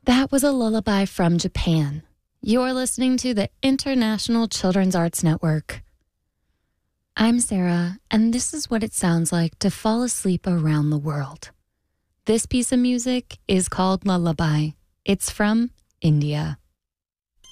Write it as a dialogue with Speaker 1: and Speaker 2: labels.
Speaker 1: That was a lullaby from Japan. You're listening to the International Children's Arts Network. I'm Sarah, and this is what it sounds like to fall asleep around the world. This piece of music is called Lullaby. It's from India.